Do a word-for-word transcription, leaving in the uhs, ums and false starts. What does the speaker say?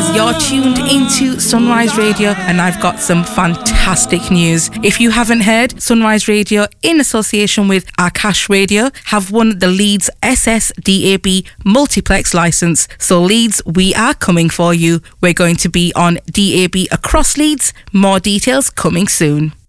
listeners, you're tuned into Sunrise Radio, and I've got some fantastic news. If you haven't heard, Sunrise Radio, in association with Akash Radio, have won the Leeds S S D A B multiplex license. So Leeds, we are coming for you. We're going to be on D A B across Leeds. More details coming soon.